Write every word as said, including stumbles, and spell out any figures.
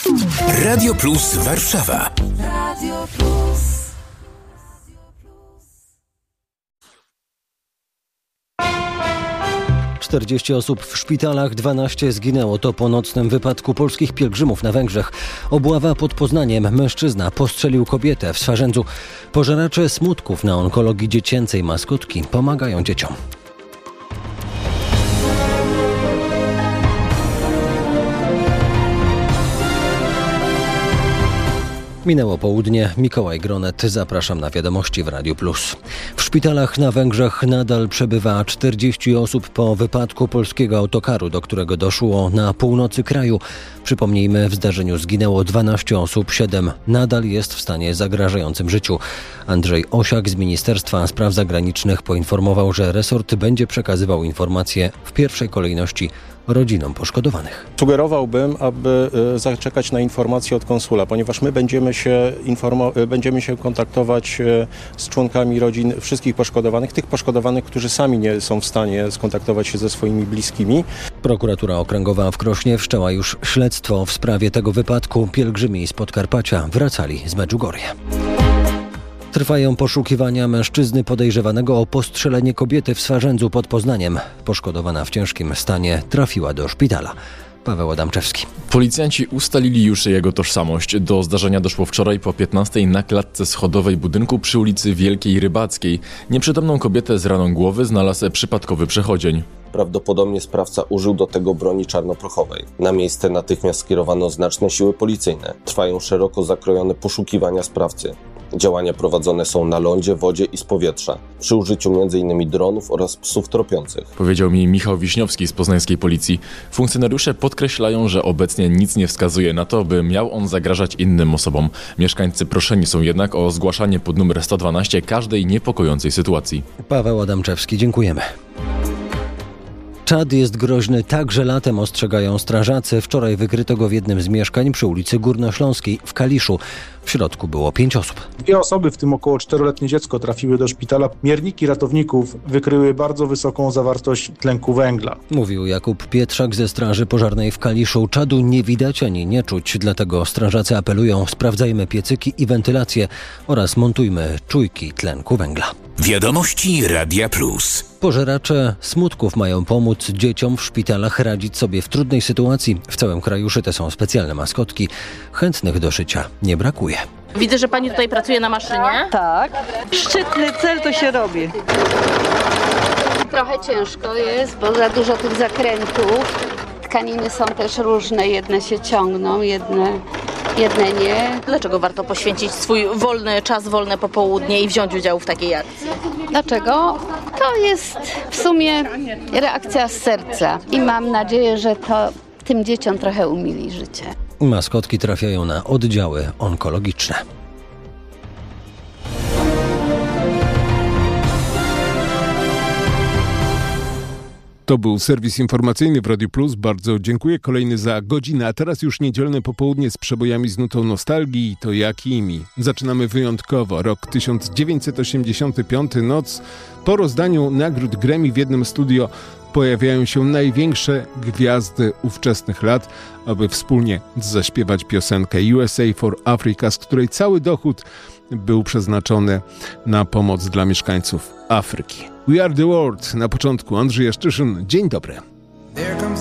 Radio Plus Warszawa. Radio Plus. czterdzieści osób w szpitalach, dwanaście zginęło. To po nocnym wypadku polskich pielgrzymów na Węgrzech. Obława pod Poznaniem. Mężczyzna postrzelił kobietę w Swarzędzu. Pożeracze smutków na onkologii dziecięcej maskotki pomagają dzieciom. Minęło południe. Mikołaj Gronet. Zapraszam na wiadomości w Radiu Plus. W szpitalach na Węgrzech nadal przebywa czterdzieści osób po wypadku polskiego autokaru, do którego doszło na północy kraju. Przypomnijmy, w zdarzeniu zginęło dwanaście osób, siedem nadal jest w stanie zagrażającym życiu. Andrzej Osiak z Ministerstwa Spraw Zagranicznych poinformował, że resort będzie przekazywał informacje w pierwszej kolejności rodzinom poszkodowanych. Sugerowałbym, aby zaczekać na informacje od konsula, ponieważ my będziemy się, informo- będziemy się kontaktować z członkami rodzin wszystkich poszkodowanych, tych poszkodowanych, którzy sami nie są w stanie skontaktować się ze swoimi bliskimi. Prokuratura Okręgowa w Krośnie wszczęła już śledztwo w sprawie tego wypadku. Pielgrzymi z Podkarpacia wracali z Medjugorje. Trwają poszukiwania mężczyzny podejrzewanego o postrzelenie kobiety w Swarzędzu pod Poznaniem. Poszkodowana w ciężkim stanie trafiła do szpitala. Paweł Adamczewski. Policjanci ustalili już jego tożsamość. Do zdarzenia doszło wczoraj po piętnastej na klatce schodowej budynku przy ulicy Wielkiej Rybackiej. Nieprzytomną kobietę z raną głowy znalazł przypadkowy przechodzień. Prawdopodobnie sprawca użył do tego broni czarnoprochowej. Na miejsce natychmiast skierowano znaczne siły policyjne. Trwają szeroko zakrojone poszukiwania sprawcy. Działania prowadzone są na lądzie, wodzie i z powietrza, przy użyciu m in dronów oraz psów tropiących. Powiedział mi Michał Wiśniowski z poznańskiej policji. Funkcjonariusze podkreślają, że obecnie nic nie wskazuje na to, by miał on zagrażać innym osobom. Mieszkańcy proszeni są jednak o zgłaszanie pod numer sto dwanaście każdej niepokojącej sytuacji. Paweł Adamczewski, dziękujemy. Czad jest groźny także latem, ostrzegają strażacy. Wczoraj wykryto go w jednym z mieszkań przy ulicy Górnośląskiej w Kaliszu. W środku było pięć osób. Dwie osoby, w tym około czteroletnie dziecko, trafiły do szpitala. Mierniki ratowników wykryły bardzo wysoką zawartość tlenku węgla. Mówił Jakub Pietrzak ze Straży Pożarnej w Kaliszu. Czadu nie widać ani nie czuć, dlatego strażacy apelują: sprawdzajmy piecyki i wentylację oraz montujmy czujki tlenku węgla. Wiadomości Radia Plus. Pożeracze smutków mają pomóc dzieciom w szpitalach radzić sobie w trudnej sytuacji. W całym kraju szyte są specjalne maskotki. Chętnych do szycia nie brakuje. Widzę, że pani tutaj pracuje na maszynie. Tak. Szczytny cel to się robi. Trochę ciężko jest, bo za dużo tych zakrętów. Tkaniny są też różne. Jedne się ciągną, jedne... jedne nie. Dlaczego warto poświęcić swój wolny czas, wolne popołudnie i wziąć udział w takiej akcji? Dlaczego? To jest w sumie reakcja z serca i mam nadzieję, że to tym dzieciom trochę umili życie. Maskotki trafiają na oddziały onkologiczne. To był serwis informacyjny w Radiu Plus. Bardzo dziękuję. Kolejny za godzinę, a teraz już niedzielne popołudnie z przebojami z nutą nostalgii i to jakimi. Zaczynamy wyjątkowo. Rok tysiąc dziewięćset osiemdziesiąty piąty. Noc. Po rozdaniu nagród Grammy w jednym studio pojawiają się największe gwiazdy ówczesnych lat, aby wspólnie zaśpiewać piosenkę U S A for Africa, z której cały dochód był przeznaczony na pomoc dla mieszkańców Afryki. We Are The World. Na początku Andrzej Jaszczyszyn. Dzień dobry.